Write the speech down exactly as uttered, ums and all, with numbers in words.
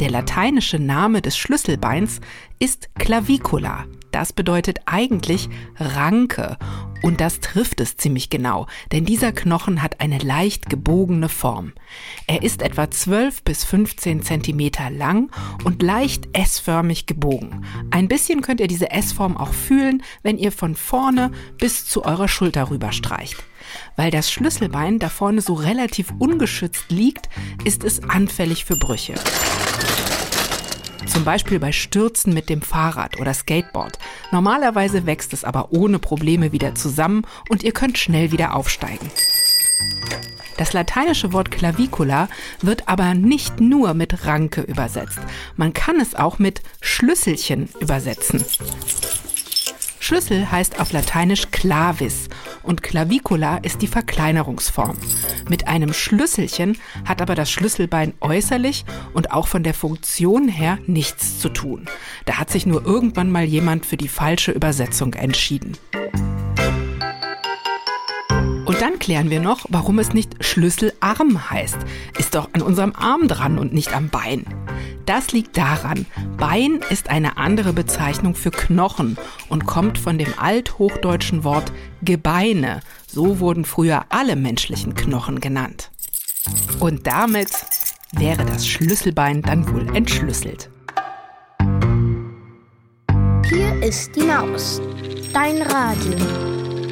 Der lateinische Name des Schlüsselbeins ist Clavicula. Das bedeutet eigentlich Ranke. Und das trifft es ziemlich genau, denn dieser Knochen hat eine leicht gebogene Form. Er ist etwa zwölf bis fünfzehn Zentimeter lang und leicht S-förmig gebogen. Ein bisschen könnt ihr diese S-Form auch fühlen, wenn ihr von vorne bis zu eurer Schulter rüberstreicht. Weil das Schlüsselbein da vorne so relativ ungeschützt liegt, ist es anfällig für Brüche. Zum Beispiel bei Stürzen mit dem Fahrrad oder Skateboard. Normalerweise wächst es aber ohne Probleme wieder zusammen und ihr könnt schnell wieder aufsteigen. Das lateinische Wort Clavicula wird aber nicht nur mit Ranke übersetzt. Man kann es auch mit Schlüsselchen übersetzen. Schlüssel heißt auf Lateinisch clavis und Clavicula ist die Verkleinerungsform. Mit einem Schlüsselchen hat aber das Schlüsselbein äußerlich und auch von der Funktion her nichts zu tun. Da hat sich nur irgendwann mal jemand für die falsche Übersetzung entschieden. Und dann klären wir noch, warum es nicht Schlüsselarm heißt. Ist doch an unserem Arm dran und nicht am Bein. Das liegt daran, Bein ist eine andere Bezeichnung für Knochen und kommt von dem althochdeutschen Wort Gebeine. So wurden früher alle menschlichen Knochen genannt. Und damit wäre das Schlüsselbein dann wohl entschlüsselt. Hier ist die Maus, dein Radio.